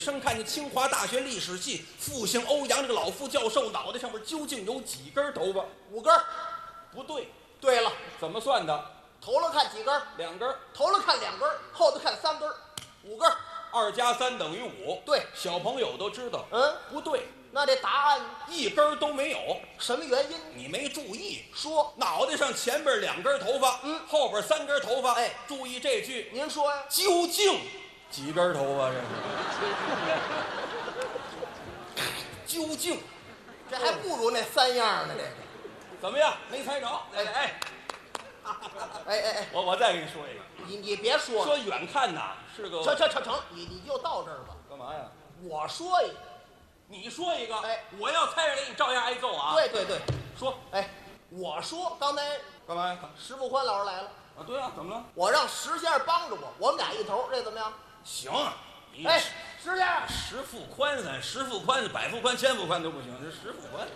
生看见清华大学历史系复姓欧阳这个老副教授脑袋上面究竟有几根头发 ？5根。 不对。 对了， 怎么算的？ 头了看几根 ？2根。 头了看2根，后头看3根，5根。 2加3等于5。 对， 小朋友都知道。不对。 那这答案 1根都没有。 什么原因？ 你没注意。 说脑袋上前边2根头发，后边3根头发。 哎， 注意这句。 您说呀？ 究竟几根头发？这是。究竟， 这还不如那3样呢。这个怎么样？没猜着？我再给你说一个。 你别说了。 说远看呐是个。 成，你就到这儿吧。 干嘛呀？ 我说一个， 你说一个。 哎， 我要猜着你照样挨揍啊。 对。 说。 我说刚才干嘛呀？ 石富宽老师来了。 啊，对啊，怎么了？ 我让石先生帮着我们俩一头，这怎么样？ 行。 石先生， 石富宽石富宽、百富宽、千富宽都不行，这石富宽。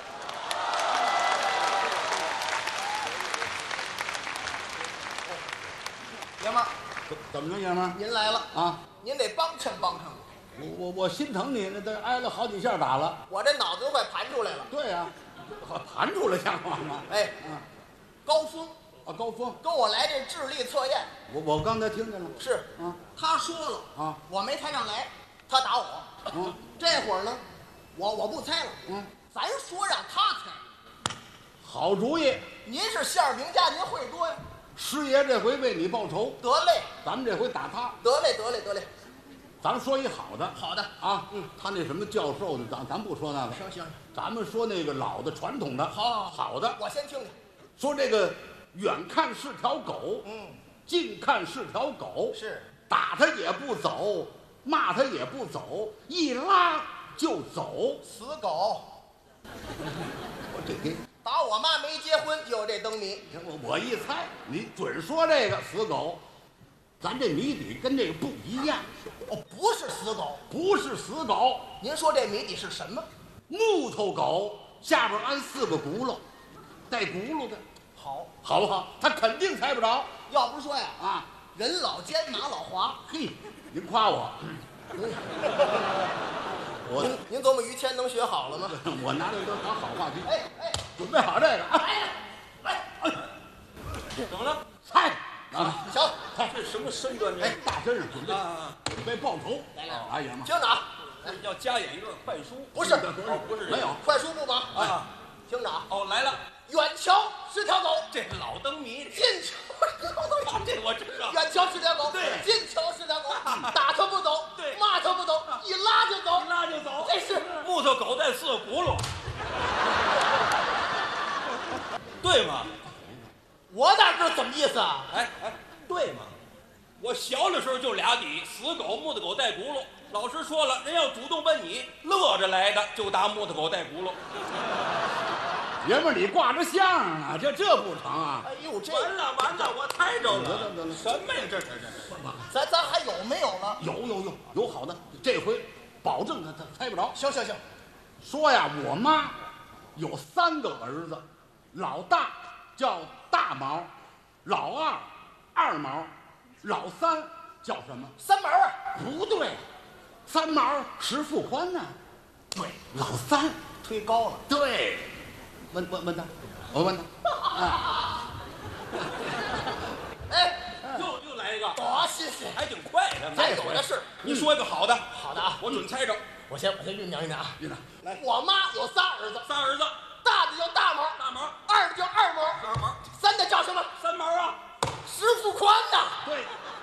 爷们儿， 怎么着，爷们儿？ 您来了啊！ 您得帮衬我。 我心疼你，那都挨了好几下打了。 我这脑子都快盘出来了。 对呀，盘出来像话吗？ 高峰啊，高峰跟我来这智力测验。 我刚才听见了。 是他说了我没猜上来，他打我。这会儿呢，我不猜了。咱说让他猜。 好主意。 您是相声名家，您会多呀。 师爷这回为你报仇。 得嘞， 咱们这回打他。 得嘞。 咱说一好的。 好的啊。他那什么教授的，咱不说那个。 行。 咱们说那个老的传统的。好的。 我先听听。 说这个远看是条狗，近看是条狗， 是打他也不走，骂他也不走，一拉就走， 死狗。 我这给打我妈没结婚就有这灯谜。 我一猜，你准说这个死狗。咱这谜底跟这个不一样。 不是死狗。 不是死狗。 您说这谜底是什么？ 木头狗下边安4个轱辘，带轱辘的。好不好？他肯定猜不着。 要不说呀，人老奸马老滑。 嘿，您夸我。 您琢磨于谦能学好了吗？ 我拿这都当好话题。准备好这个。 怎么了？ 猜行， 这什么身段？ 大身上准备报仇。来，爷们儿， 听着要加演一段快书。 不是， 不是， 没有快书不忙听着来了。 远瞧是条狗， 这老灯谜。 近瞧这我知道。 远瞧是条狗， 对， 近瞧是条狗，打它不走， 对， 骂它不走，一拉就走，这是木头狗带4个轱辘，对吗？ 我哪知道怎么意思啊？ 对吗？我小的时候就俩底，死狗、木头狗带轱辘。老师说了，人要主动问你，乐着来的就打木头狗带轱辘。 爷们儿，你挂着相啊，这不成啊！ 这完了，我猜着了。什么呀？这咱还有没有了？ 有好的，这回保证他猜不着。 行。 说呀，我妈有3个儿子，老大叫大毛，老二二毛，老三叫什么？ 三毛啊？ 不对，3毛石富宽呢？对，老三推高了。 对。问他，我问他。 又来一个。 谢谢， 还挺快的。 咱有的是。 你说一个好的。 好的啊， 我准猜着。 我先酝酿啊。 来， 我妈有仨儿子，大的叫大毛，二的叫二毛，三的叫什么？ 三毛啊。 石富宽呐。 对。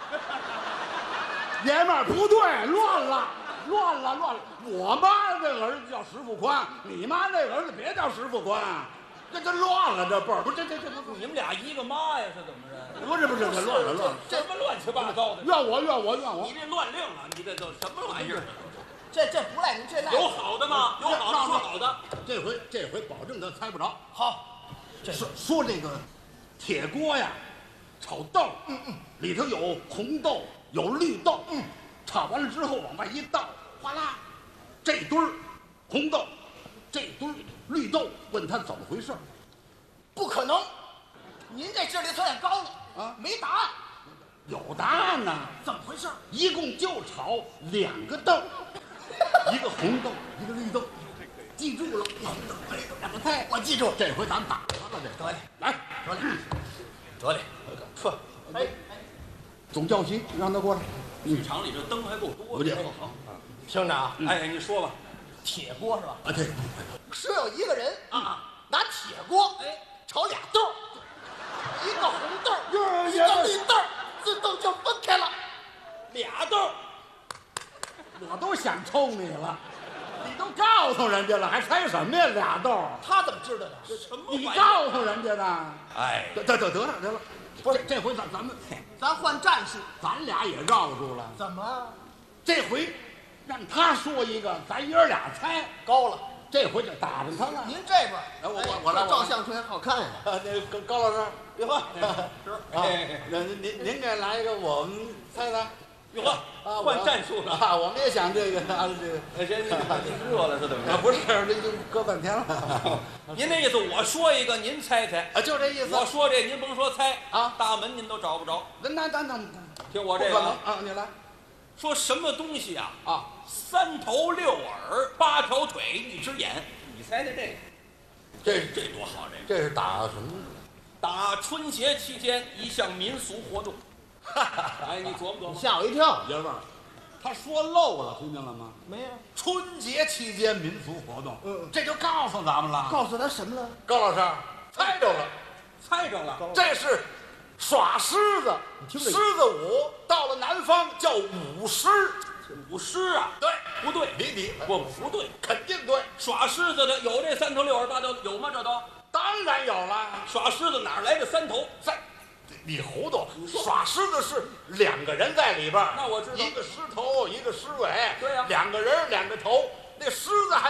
爷们儿不对，乱了。我妈这个儿子叫石富宽，你妈那个儿子别叫石富宽，这乱了，这辈儿不这你们俩一个妈呀？是怎么着？ 不是，乱了， 什么乱七八糟的？ 怨我！ 你这乱令啊！你这都什么玩意儿？ 这不赖您，这赖有好的吗？有好的说好的。 这回保证他猜不着。 好， 说这个铁锅呀，炒豆，里头有红豆，有绿豆，炒完了之后往外一倒，哗啦，这堆儿红豆，这堆儿绿豆，问他怎么回事？ 不可能，您这智力测验高了没答案。 有答案呢。 怎么回事？ 一共就炒2个豆，一个红豆，一个绿豆。记住了，2个菜， 我记住。 这回咱打发了这。 得嘞， 来， 得嘞， 得嘞，呵， 哎， 总教习让他过来。 剧场里这灯还够多的。 不介好。 厅长， 哎，你说吧。 铁锅是吧？ 啊，对， 是有一个人拿铁锅炒俩豆，一个红豆，一个绿豆，自动就分开了。 俩豆， 我都想抽你了，你都告诉人家了，还猜什么呀？2豆， 他怎么知道的？ 什么你玩意儿？ 告诉人家的。 哎， 得了，不是这回咱们咱换战术。 咱俩也绕住了。 怎么这回让他说一个，咱爷俩猜。 高了？ 这回就打着他了。 您这边， 我来这照相片好看呀。 那高老师， 哟呵， 是啊，您给来一个，我们猜猜。 哟呵，换战术了。 啊，我们也想这个啊，这个。 哎，这热了是怎么着？ 不是，这就搁半天了。 您那意思，我说一个，您猜猜。 啊，就这意思。 我说这，您甭说猜啊， 大门您都找不着。 那听我这个啊，你来。 说什么东西啊？ 啊 ，3头6耳8条腿1只眼，你猜猜这个？这多好，这是打什么？ 打春节期间一项民俗活动。哎，你琢磨琢磨。 吓我一跳。 爷们儿，他说漏了，听见了吗？ 没有。 春节期间民俗活动，这就告诉咱们了。 告诉他什么了？ 高老师，猜着了， 猜着了， 这是耍狮子。狮子舞到了南方叫舞狮。 舞狮啊？ 对， 不对， 离题。 不对， 肯定对。 耍狮子的有这3头6耳8条，有吗？这都当然有了。 耍狮子哪儿来的3头？ 你糊涂！耍狮子是2个人在里边， 那我知道， 一个狮头，一个狮尾。 对呀， 2个人2个头，那狮子还